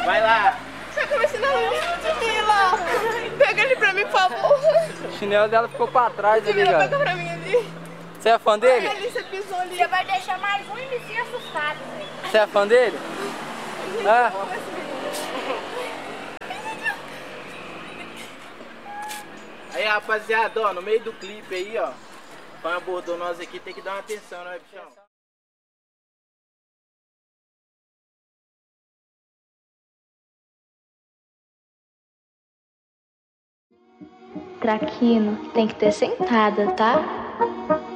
Vai lá. Você tá me ensinando Ludmilla. Pega ele pra mim, por favor. O chinelo dela ficou pra trás ali, Ludmilla, cara. pega pra mim ali. Você é fã dele? Olha ali, você pisou ali. Você vai deixar mais um e me ser assustado, velho. Você é fã dele? Ah. Aí, rapaziada, ó, no meio do clipe aí, ó. Quem abordou nós aqui tem que dar uma atenção, né, bichão? Traquino tem que ter sentada, tá?